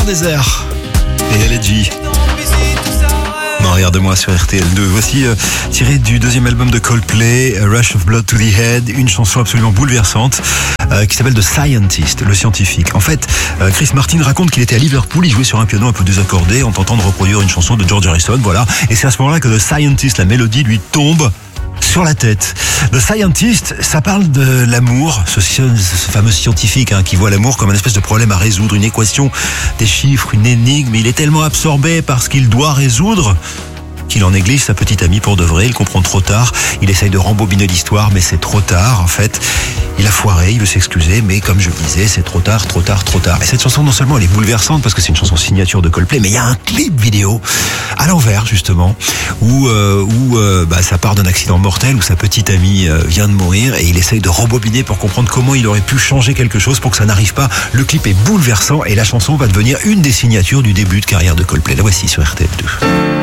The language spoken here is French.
désert. Et LG. Non, regarde-moi sur RTL2. Voici tiré du deuxième album de Coldplay, Rush of Blood to the Head, une chanson absolument bouleversante qui s'appelle The Scientist, le scientifique. En fait, Chris Martin raconte qu'il était à Liverpool, il jouait sur un piano un peu désaccordé en tentant de reproduire une chanson de George Harrison, voilà. Et c'est à ce moment-là que The Scientist, la mélodie, lui tombe sur la tête. The Scientist, ça parle de l'amour, ce fameux scientifique qui voit l'amour comme une espèce de problème à résoudre, une équation, des chiffres, une énigme. Il est tellement absorbé par ce qu'il doit résoudre qu'il en néglige sa petite amie pour de vrai. Il comprend trop tard. Il essaye de rembobiner l'histoire, mais c'est trop tard, en fait. Il a foiré, il veut s'excuser, mais comme je le disais, c'est trop tard. Et cette chanson, non seulement elle est bouleversante, parce que c'est une chanson signature de Coldplay, mais il y a un clip vidéo, à l'envers, justement, où ça part d'un accident mortel, où sa petite amie vient de mourir, et il essaye de rembobiner pour comprendre comment il aurait pu changer quelque chose pour que ça n'arrive pas. Le clip est bouleversant, et la chanson va devenir une des signatures du début de carrière de Coldplay. La voici sur RTL2.